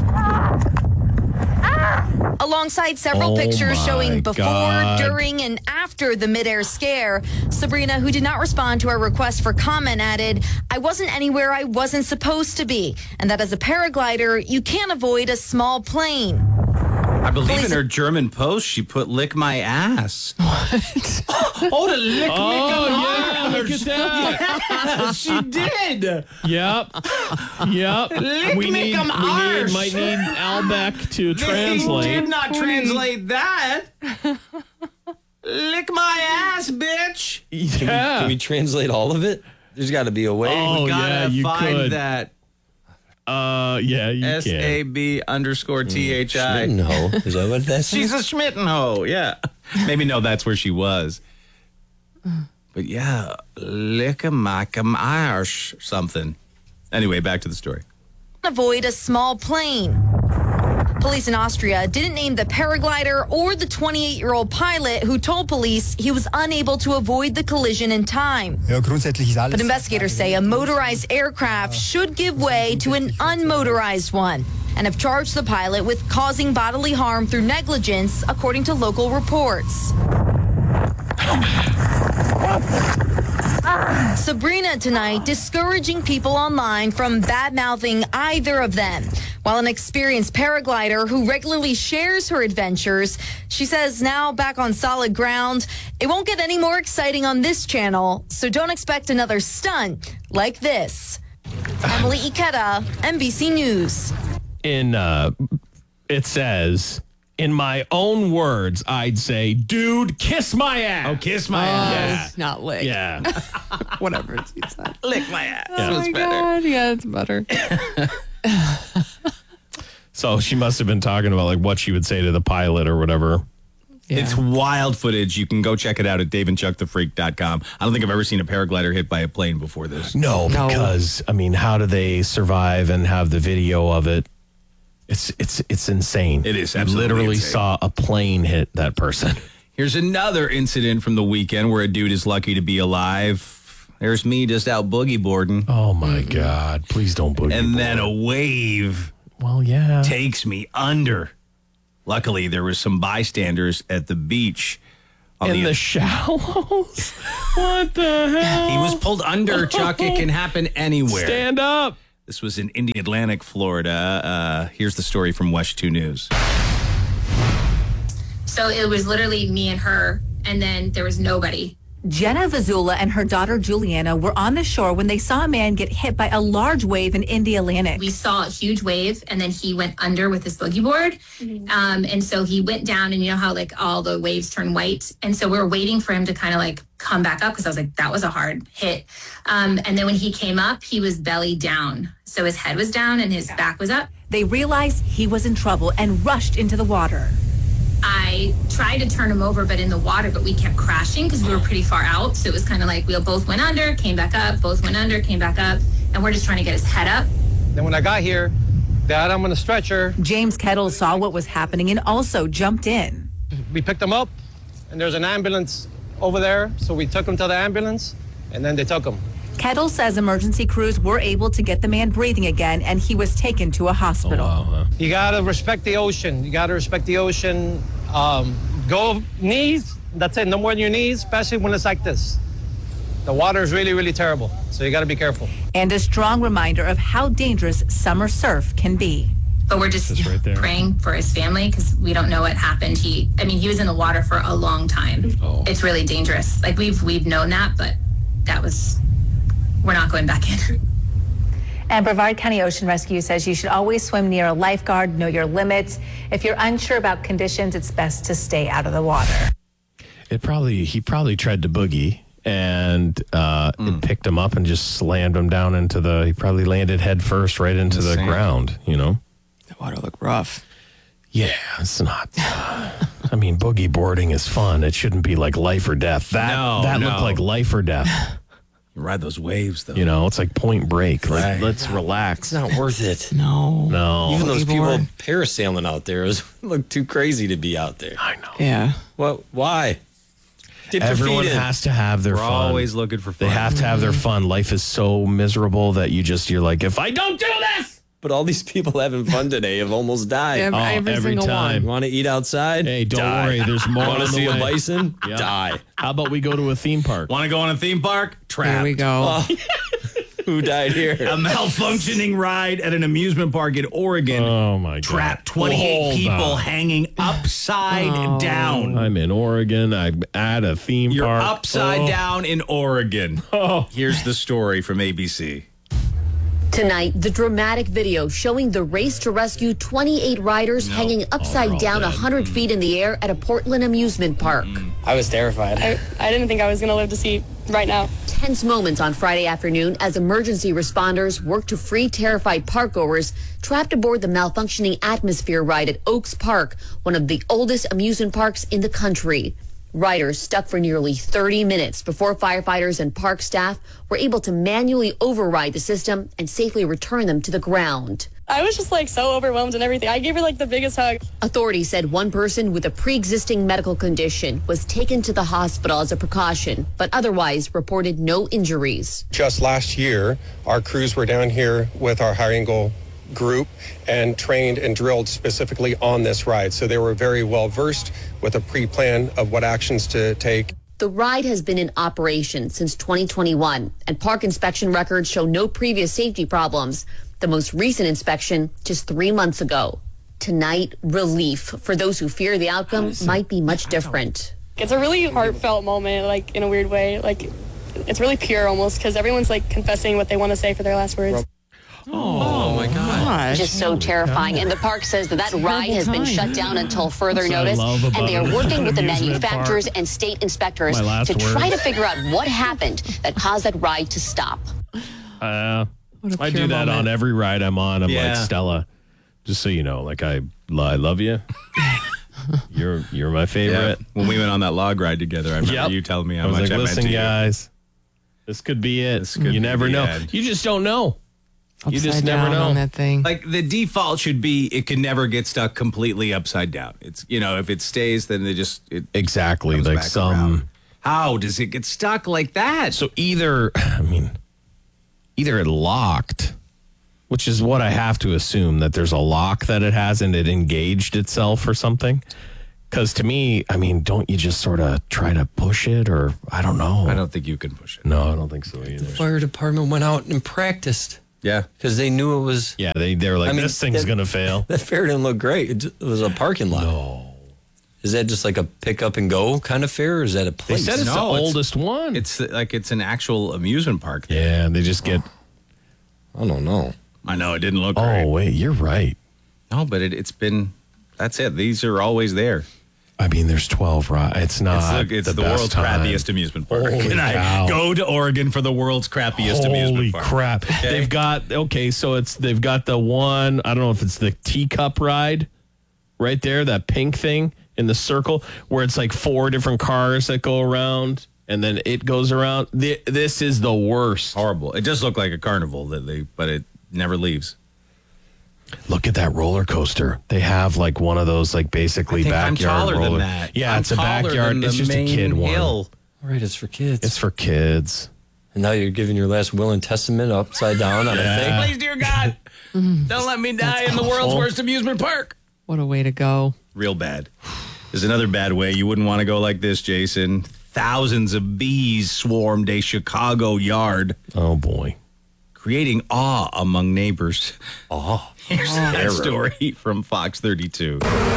O: Alongside several
B: Oh
O: pictures
B: my
O: showing before,
B: God.
O: during, and after the midair scare, Sabrina, who did not respond to our request for comment, added, I wasn't anywhere I wasn't supposed to be, and that as a paraglider, you can't avoid a small plane.
C: I believe
O: Police-
C: in her German post, she put lick my ass. What? oh, to lick
B: Oh,
C: me
B: yeah, look at that.
C: Yeah, she did.
B: Yep. Yep.
C: Lick
B: we
C: me
B: need,
C: cum
B: we
C: arsch.
B: need, might need Al Beck to
C: They
B: translate.
C: did not translate that. Lick my ass, bitch.
F: Can,
B: Yeah.
F: we, can we translate all of it? There's got to be a way.
B: Oh,
C: we gotta
B: yeah, you
C: find
B: could.
C: that.
B: Uh, yeah, you
C: S A
B: can.
C: B underscore T H I.
F: Schmittenho. Is that what that's?
C: She's a Schmittenho, yeah. Maybe no, that's where she was. But yeah, lick a mack a marsh something. Anyway, back to the story.
O: Avoid a small plane. Police in Austria didn't name the paraglider or the twenty-eight-year-old pilot who told police he was unable to avoid the collision in time. But investigators say a motorized aircraft should give way to an unmotorized one and have charged the pilot with causing bodily harm through negligence, according to local reports. Sabrina tonight discouraging people online from bad-mouthing either of them. While an experienced paraglider who regularly shares her adventures, she says now back on solid ground, it won't get any more exciting on this channel, so don't expect another stunt like this. Emily Ikeda, N B C News.
B: In, uh, it says, in my own words, I'd say, dude, kiss my ass.
C: Oh, kiss my
A: Oh,
C: ass.
A: it's not lick.
B: Yeah.
A: Whatever it's you said.
C: Lick my ass.
A: Oh
C: That's
A: my
C: better.
A: God. Yeah, it's better.
B: So she must have been talking about like what she would say to the pilot or whatever.
A: Yeah.
C: It's wild footage. You can go check it out at dave and chuck the freak dot com. I don't think I've ever seen a paraglider hit by a plane before this.
B: No,
A: No.
B: because I mean, how do they survive and have the video of it? It's it's it's insane.
C: It is
B: You
C: absolutely
B: literally
C: insane.
B: saw a plane hit that person.
C: Here's another incident from the weekend where a dude is lucky to be alive. There's me just out boogie boarding.
B: Oh, my God. Please don't boogie
C: And
B: board.
C: then a wave
B: well, yeah.
C: takes me under. Luckily, there was some bystanders at the beach. On
B: In the, the shallows? What the hell?
C: He was pulled under, Chuck. It can happen anywhere.
B: Stand up.
C: This was in Indian Atlantic, Florida. Uh, here's the story from West two News.
P: So it was literally me and her, and then there was nobody.
Q: Jenna Vazula and her daughter Juliana were on the shore when they saw a man get hit by a large wave in Indian Atlantic.
P: We saw a huge wave, and then he went under with his boogie board. Mm-hmm. Um, and so he went down, and you know how like all the waves turn white? And so we were waiting for him to kind of like come back up because I was like, that was a hard hit. Um, and then when he came up, he was belly down. So his head was down and his back was up.
Q: They realized he was in trouble and rushed into the water.
P: I tried to turn him over, but in the water, but we kept crashing because we were pretty far out. So it was kind of like we both went under, came back up, both went under, came back up, and we're just trying to get his head up.
R: Then when I got here, they had him on a stretcher.
Q: James Kettle saw what was happening and also jumped in.
R: We picked him up, and there's an ambulance over there, so we took him to the ambulance, and then they took him.
Q: Kettle says emergency crews were able to get the man breathing again, and he was taken to a hospital.
B: Oh, wow, huh?
R: You gotta respect the ocean. You gotta respect the ocean. Um, go knees, that's it, no more than your knees, especially when it's like this. The water is really, really terrible, so you gotta be careful.
Q: And a strong reminder of how dangerous summer surf can be.
P: But we're just right praying for his family because we don't know what happened. He, I mean, he was in the water for a long time. Oh. It's really dangerous. Like we've we've known that, but that was, we're not going back in.
Q: And Brevard County Ocean Rescue says you should always swim near a lifeguard, know your limits. If you're unsure about conditions, it's best to stay out of the water.
B: It probably, he probably tried to boogie and uh, mm. it picked him up and just slammed him down into the, he probably landed head first right into the, the ground, you know?
A: The water looked rough.
B: Yeah, it's not. Uh, I mean, boogie boarding is fun. It shouldn't be like life or death. That,
C: no,
B: that
C: no.
B: looked like life or death.
C: You ride those waves, though.
B: You know, it's like Point Break. Like,
F: right.
B: Let's relax.
F: It's not worth it.
A: No.
B: No.
F: Even those people parasailing out there it look too crazy to be out there.
B: I know.
A: Yeah.
F: What? Why? Dip
B: Everyone
F: your feet in.
B: has to have their
C: We're
B: fun.
C: always looking for fun.
B: They have to have their fun. Life is so miserable that you just, you're like, if I don't do this.
F: But all these people having fun today have almost died.
A: Every,
B: oh,
A: every,
B: every
A: single
B: time.
A: one.
F: Want to eat outside?
B: Hey, don't
F: Die.
B: worry. There's more.
F: Want to see
B: way.
F: a bison?
B: Yeah.
F: Die.
B: How about we go to a theme park?
C: Want to go on a theme park? Trapped.
A: Here we go.
F: Oh. Who died here?
C: A malfunctioning ride at an amusement park in Oregon.
B: Oh, my God.
C: Trapped twenty-eight
B: Hold
C: people
B: on.
C: hanging upside
A: Oh.
C: down.
B: I'm in Oregon. I'm at a theme
C: You're
B: park.
C: upside
B: Oh.
C: down in Oregon.
B: Oh.
C: Here's the story from A B C.
S: Tonight, the dramatic video showing the race to rescue twenty-eight riders
C: No.
S: hanging upside
C: Oh,
S: down
C: dead.
S: one hundred feet in the air at a Portland amusement park.
T: I was terrified. I, I didn't think I was going to live to see right now.
S: Tense moments on Friday afternoon as emergency responders worked to free terrified parkgoers trapped aboard the malfunctioning Atmosphere ride at Oaks Park, one of the oldest amusement parks in the country. Riders stuck for nearly thirty minutes before firefighters and park staff were able to manually override the system and safely return them to the ground.
T: I was just like so overwhelmed and everything. I gave her like the biggest hug.
S: Authorities said one person with a pre-existing medical condition was taken to the hospital as a precaution, but otherwise reported no injuries.
U: Just last year, our crews were down here with our High Angle group and trained and drilled specifically on this ride. So they were very well versed with a pre-plan of what actions to take.
S: The ride has been in operation since twenty twenty-one, and park inspection records show no previous safety problems. The most recent inspection just three months ago. Tonight, relief for those who fear the outcome might be much different.
T: It's a really heartfelt moment, like in a weird way. Like it's really pure almost because everyone's like confessing what they want to say for their last words.
F: Oh, my God.
S: Just so terrifying. And the park says that that ride has been shut down until further
B: That's what I
S: notice.
B: love about
S: And they are
B: it.
S: working with the
B: Amusement
S: manufacturers
B: park.
S: and state inspectors
B: My last
S: to try
B: words.
S: to figure out what happened that caused that ride to stop.
B: Uh,
A: What a
B: I
A: pure
B: do that
A: moment.
B: on every ride I'm on. I'm
C: Yeah.
B: like, Stella, just so you know, like I, I love you. you're you're my favorite.
C: Yeah. When we went on that log ride together, I remember
B: Yep.
C: you telling me how
B: I was
C: much
B: like,
C: I meant
B: listen,
C: to you.
B: guys, this could be it.
C: This could
B: you
C: be
B: never
C: the
B: know.
C: end.
B: You just don't know. You
A: Upside
B: just never
A: down
B: know.
A: on that thing.
C: Like the default should be, it can never get stuck completely upside down. It's, you know, if it stays, then they just it
B: Exactly.
C: comes
B: Like
C: back
B: some
C: around. How does it get stuck like that?
B: So either, I mean, either it locked, which is what I have to assume, that there's a lock that it has and it engaged itself or something. Because to me, I mean, don't you just sort of try to push it, or I don't know.
C: I don't think you can push it.
B: No, I don't think so either.
F: The fire department went out and practiced.
C: Yeah.
F: Because they knew it was...
B: Yeah, they, they were like,
F: I mean,
B: this thing's
F: that-
B: going to fail.
F: That fair didn't look great. It, just, it was a parking lot.
B: No.
F: Is that just like a pick up and go kind of fair, or is that a
B: They
F: place?
B: said it's
C: No,
B: the
C: it's-
B: oldest one.
C: It's like it's an actual amusement park.
B: Yeah, they just get...
F: I don't know.
C: I know, it didn't look
B: Oh,
C: great.
B: wait, you're right.
C: No, but it, it's been, that's it. These are always there.
B: I mean, there's twelve rides. It's not
C: It's the, it's
B: the,
C: the,
B: best
C: world's
B: time.
C: crappiest amusement park.
B: Holy
C: Can
B: cow.
C: I go to Oregon for the world's crappiest
B: Holy
C: amusement park?
B: crap.
C: Okay.
B: They've got, okay, so it's, they've got the one, I don't know if it's the teacup ride right there, that pink thing in the circle where it's like four different cars that go around and then it goes around. The, this is the worst.
C: Horrible. It just looked like a carnival, that they, but it never leaves.
B: Look at that roller coaster. They have like one of those, like basically
C: I think I'm
B: backyard
C: taller
B: roller.
C: than that.
B: Yeah,
C: I'm
B: it's a
C: taller
B: backyard.
C: than
B: It's
C: the
B: just a
C: main
B: kid one.
C: hill.
F: Right, it's for kids.
B: It's for kids.
F: And now you're giving your last will and testament upside down on
B: Yeah.
F: a thing.
C: Please, dear God, don't let me die in the world's
B: awful.
C: worst amusement park.
A: What a way to go.
C: Real bad. There's another bad way. You wouldn't want to go like this, Jason. Thousands of bees swarmed a Chicago yard,
B: Oh, boy.
C: creating awe among neighbors.
F: Oh,
C: Here's that story from Fox thirty-two.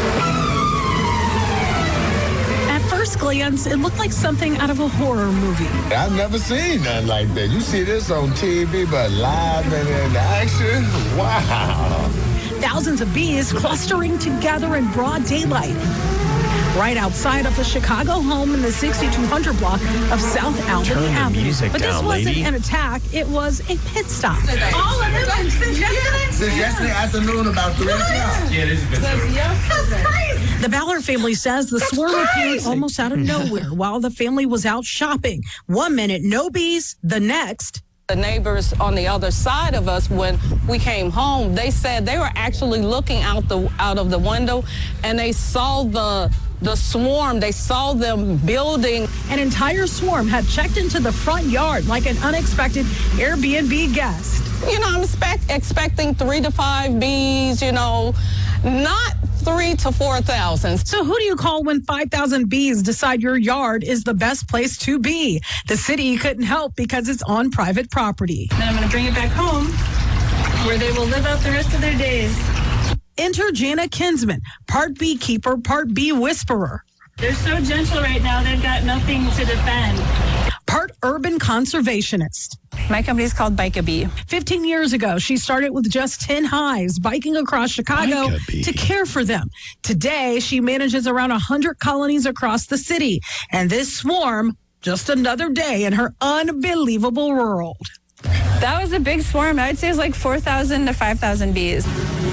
E: At first glance, it looked like something out of a horror movie.
V: I've never seen nothing like that. You see this on T V, but live and in action, wow.
E: Thousands of bees clustering together in broad daylight, right outside of the Chicago home in the sixty-two hundred block of South Albany
B: Turn the
E: Avenue.
B: music
E: But this
B: down,
E: wasn't
B: lady.
E: an attack, it was a pit stop.
V: All of them since yesterday? Since yesterday afternoon about three o'clock.
C: Yeah, it is a good story.
E: The Ballard family says the swarm appeared almost out of nowhere while the family was out shopping. One minute, no bees, the next.
W: The neighbors on the other side of us, when we came home, they said they were actually looking out the out of the window and they saw the the swarm. They saw them building.
E: An entire swarm had checked into the front yard like an unexpected Airbnb guest.
W: You know, I'm expect, expecting three to five bees, you know, not three to four thousand.
E: So who do you call when five thousand bees decide your yard is the best place to be? The city couldn't help because it's on private property.
X: Then I'm going to bring it back home where they will live out the rest of their days.
E: Enter Jana Kinsman, part beekeeper, part bee whisperer.
X: They're so gentle right now, they've got nothing to defend.
E: Part urban conservationist.
X: My company is called Bike a Bee.
E: fifteen years ago, she started with just ten hives, biking across Chicago to care for them. Today, she manages around one hundred colonies across the city. And this swarm, just another day in her unbelievable world.
X: That was a big swarm. I would say it was like four thousand to five thousand bees.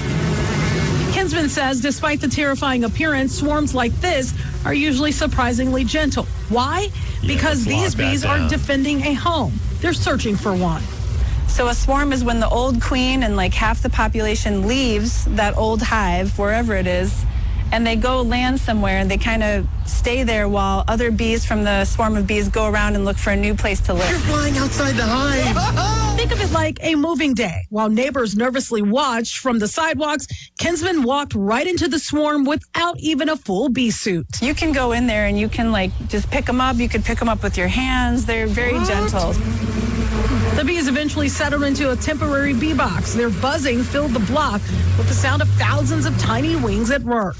E: Kinsman says despite the terrifying appearance, swarms like this are usually surprisingly gentle. Why? Because these bees are defending a home. They're searching for one.
X: So a swarm is when the old queen and like half the population leaves that old hive, wherever it is, and they go land somewhere and they kind of stay there while other bees from the swarm of bees go around and look for a new place to live.
V: You're flying outside the hive.
E: Think of it like a moving day. While neighbors nervously watched from the sidewalks, Kinsman walked right into the swarm without even a full bee suit.
X: You can go in there and you can like just pick them up. You could pick them up with your hands. They're very
E: What?
X: gentle.
E: The bees eventually settled into a temporary bee box. Their buzzing filled the block with the sound of thousands of tiny wings at work.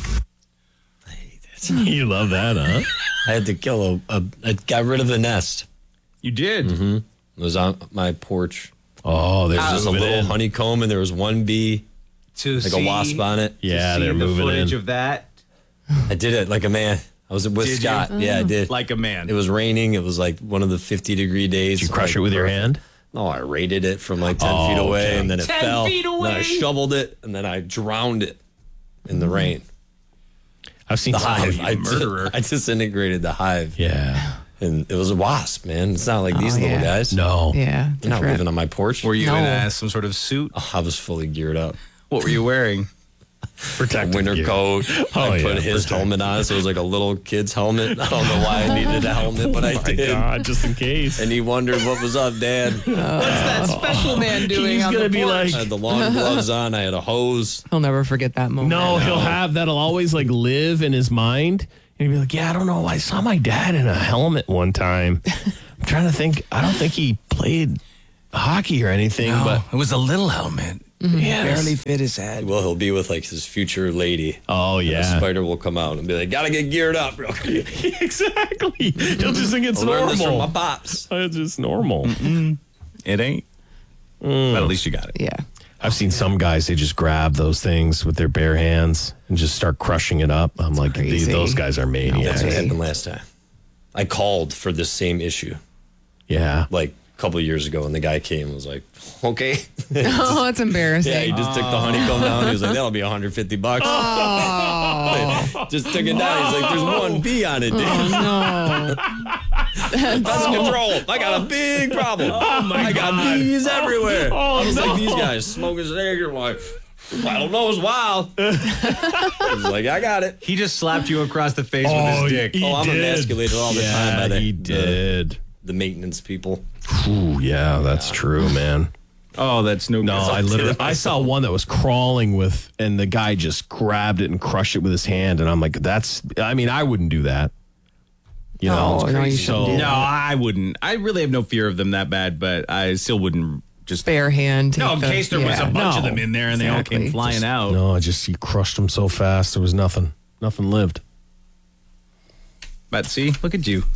B: You love that, huh?
F: I had to kill a, a. I got rid of the nest.
C: You did?
F: Mm-hmm. It was on my porch.
B: Oh,
F: there
B: there's
F: was just a
B: moving
F: little
B: in.
F: honeycomb, and there was one bee,
C: To
F: like
C: see,
F: a wasp on it.
B: Yeah,
C: to see
B: they're
C: the
B: moving
C: footage
B: in.
C: of that.
F: I did it like a man. I was with
C: Did
F: Scott.
C: you?
F: Yeah, I did.
C: Like a man.
F: It was raining. It was like one of the fifty degree days.
B: Did you crush
F: Like,
B: it with your hand?
F: No, I raided it from like ten
B: Oh,
F: feet away,
B: okay.
F: and then it
C: ten
F: fell.
C: feet
F: And then I
C: away?
F: shoveled it, and then I drowned it in the rain.
B: I've seen
F: The
B: some-
F: hive.
B: Oh, you
F: I,
B: murderer.
F: I disintegrated the hive.
B: Yeah.
F: And it was a wasp, man. It's not like these
A: Oh,
F: little
A: yeah.
F: guys.
B: No.
A: Yeah.
F: They're not
A: different.
F: living on my porch.
C: Were you
A: No.
C: in uh, some sort of suit?
F: Oh, I was fully geared up.
C: What were you wearing?
B: Protective
F: winter
B: gear.
F: coat.
B: Oh,
F: I
B: yeah,
F: put his
B: protect-
F: helmet on, so it was like a little kid's helmet. I don't know why I needed a helmet, but I
B: Oh, my
F: did.
B: God, just in case.
F: And he wondered what was up, Dad.
A: What's that
D: special man doing
B: He's
D: on
B: gonna
D: the
B: be
D: porch?
F: I had the long gloves on. I had a hose.
A: He'll never forget that moment.
B: No, he'll have that'll always like live in his mind. And he'll be like, yeah, I don't know. I saw my dad in a helmet one time. I'm trying to think. I don't think he played hockey or anything,
C: No,
B: but
C: it was a little helmet.
B: yeah,
C: Barely fit his head.
F: Well, he'll be with like his future lady.
B: Oh,
F: And
B: yeah.
F: the spider will come out and be like, gotta get geared up real quick.
B: Exactly. He'll just think it's
F: I learned this from
B: normal.
F: my pops.
B: It's just normal.
C: It ain't.
B: Mm.
C: But at least you got it.
A: Yeah.
B: I've seen some guys, they just grab those things with their bare hands and just start crushing it up. I'm like,
A: crazy.
B: those guys are maniacs.
F: That's what happened last time. I called for this same issue
B: Yeah.
F: like a couple of years ago, and the guy came and was like, okay.
A: Oh, it's embarrassing.
F: Yeah, he just took the honeycomb down. He was like, that'll be one hundred fifty bucks.
A: Oh,
F: Just took it down. He's like, there's one bee on it, dude.
A: oh no.
F: That's control. I got a big problem. Oh my I got
B: God.
F: bees everywhere.
B: Oh,
F: I was
B: no.
F: like, these guys smoking cigarettes. Like, I don't know, it's wild. I was like, I got it.
C: He just slapped you across the face
B: Oh,
C: with his dick.
B: he
F: oh, I'm
B: did.
F: emasculated all the
B: Yeah,
F: time by the,
B: he
F: the-
B: did.
F: The, maintenance people.
B: Ooh, yeah, that's true, man.
C: Oh, that's no
B: No, I literally, I saw one that was crawling with, and the guy just grabbed it and crushed it with his hand. And I'm like, that's, I mean, I wouldn't do that. You know,
A: No, no, you shouldn't do
C: No, I wouldn't. I really have no fear of them that bad, but I still wouldn't just.
A: Bare hand.
C: No,
A: take
C: in
A: the-
C: case there was
A: yeah,
C: a bunch
A: no,
C: of them in there and they all
A: exactly.
C: came flying
A: Just-
C: out.
B: No, I just, he crushed them so fast. There was nothing, nothing lived.
C: But see, look at you.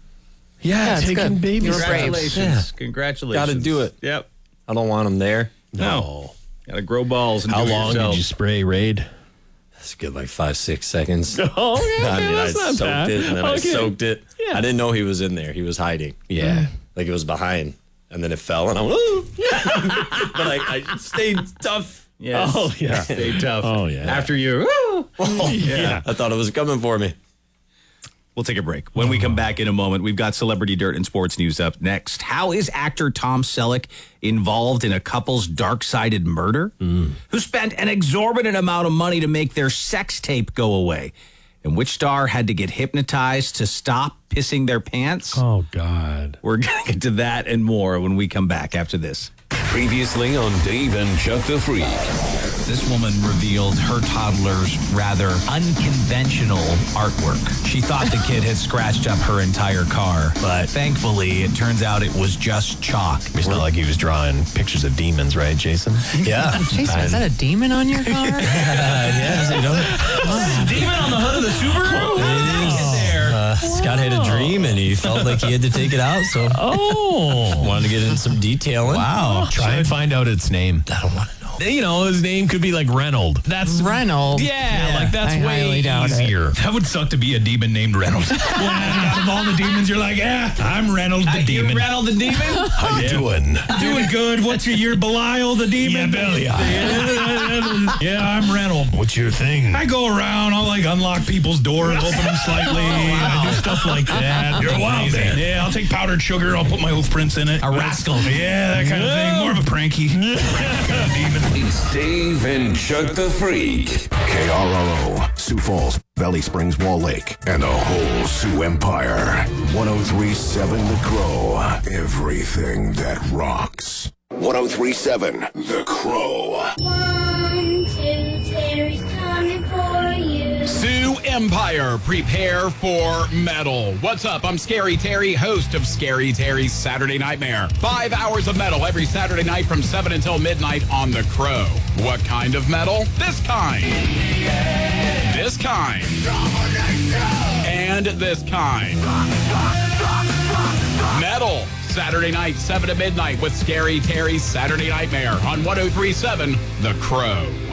B: Yeah,
A: it's
B: taking
A: good.
B: baby
A: You were
B: steps.
A: brave.
C: Congratulations. Congratulations.
F: Got to do it.
C: Yep.
F: I don't want them there.
C: No. Got to grow balls and
B: How
C: do it
B: long
C: yourself.
B: did you spray Raid?
F: It's good, like five, six seconds.
B: Oh, yeah,
F: I mean, I
B: that's not
F: soaked
B: bad.
F: it and then I
B: Okay.
F: soaked it.
B: Yeah.
F: I didn't know he was in there. He was hiding.
B: Yeah.
F: Like it was behind. And then it fell and I went, ooh. But I, I stayed tough.
C: Yes.
B: Oh, yeah.
C: Stay tough.
B: Oh, yeah.
C: After you.
F: Oh,
C: Yeah.
F: I thought it was coming for me.
C: We'll take a break. When we come back in a moment, we've got celebrity dirt and sports news up next. How is actor Tom Selleck involved in a couple's dark-sided murder?
B: Mm.
C: Who spent an exorbitant amount of money to make their sex tape go away? And which star had to get hypnotized to stop pissing their pants?
B: Oh, God.
C: We're going to get to that and more when we come back after this.
G: Previously on Dave and Chuck the Freak.
C: This woman revealed her toddler's rather unconventional artwork. She thought the kid had scratched up her entire car, but thankfully it turns out it was just chalk.
B: It's not like he was drawing pictures of demons, right, Jason?
C: Yeah.
A: Jason, is that a demon on your car?
H: Yes, you know.
C: Demon on the hood of the Subaru?
H: Uh, Scott had a dream and he felt like he had to take it out, so
B: Oh.
H: wanted to get in some detailing.
B: Wow. Try and find out its name.
H: I don't want to know.
B: You know, his name could be like Reynold. That's
A: Reynolds.
B: Yeah, like that's
A: I
B: way
A: highly doubt it.
B: easier.
C: That would suck to be a demon named Reynolds. Out of all the demons, you're like, yeah, I'm Reynolds the demon. You're Reynolds the demon?
B: How you doing?
C: Doing good. What's your year? Belial the demon?
B: Yeah, Belial.
C: Yeah, I'm Reynolds.
B: What's your thing?
C: I go around, I'll like unlock people's doors, open them slightly, I do stuff like that.
B: You're a wild man.
C: Yeah, I'll take powdered sugar, I'll put my oath prints in it. A rascal. Yeah, that kind of thing. More of a pranky. Kind of demon.
G: It's Dave and Chuck the Freak. K R R O, Sioux Falls, Valley Springs, Wall Lake, and the whole Sioux Empire. one oh three point seven The Crow. Everything that rocks. one oh three point seven The Crow.
I: One, two, Terry's coming for you.
Y: Sioux Empire, prepare for metal. What's up? I'm Scary Terry, host of Scary Terry's Saturday Nightmare. Five hours of metal every Saturday night from seven until midnight on The Crow. What kind of metal? This kind. This kind. And this kind. Metal. Saturday night, seven to midnight with Scary Terry's Saturday Nightmare on one oh three point seven The Crow.